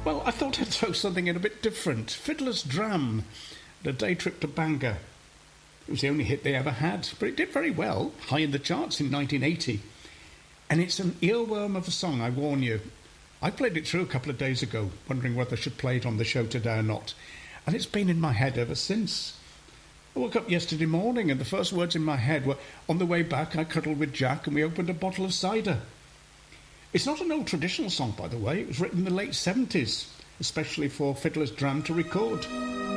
Well, I thought I'd throw something in a bit different. Fiddler's Dram, The Day Trip to Bangor. It was the only hit they ever had, but it did very well, high in the charts in 1980. And it's an earworm of a song, I warn you. I played it through a couple of days ago, wondering whether I should play it on the show today or not. And it's been in my head ever since. I woke up yesterday morning and the first words in my head were, on the way back I cuddled with Jack and we opened a bottle of cider. It's not an old traditional song, by the way. It was written in the late 70s, especially for Fiddler's Dram to record.